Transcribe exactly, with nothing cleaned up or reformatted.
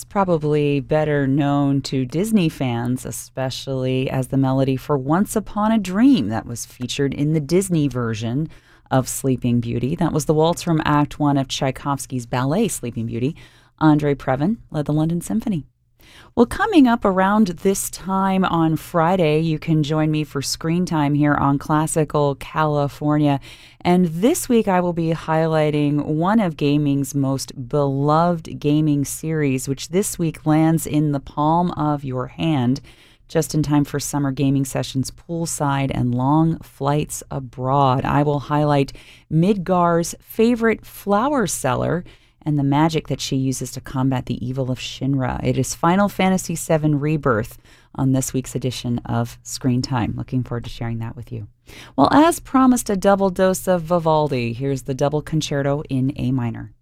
It's probably better known to Disney fans, especially as the melody for Once Upon a Dream that was featured in the Disney version of Sleeping Beauty. That was the waltz from Act One of Tchaikovsky's ballet Sleeping Beauty. Andre Previn led the London Symphony. Well, coming up around this time on Friday, you can join me for Screen Time here on Classical California. And this week, I will be highlighting one of gaming's most beloved gaming series, which this week lands in the palm of your hand, just in time for summer gaming sessions poolside and long flights abroad. I will highlight Midgar's favorite flower seller and the magic that she uses to combat the evil of Shinra. It is Final Fantasy seven Rebirth on this week's edition of Screen Time. Looking forward to sharing that with you. Well, as promised, a double dose of Vivaldi. Here's the double concerto in A minor.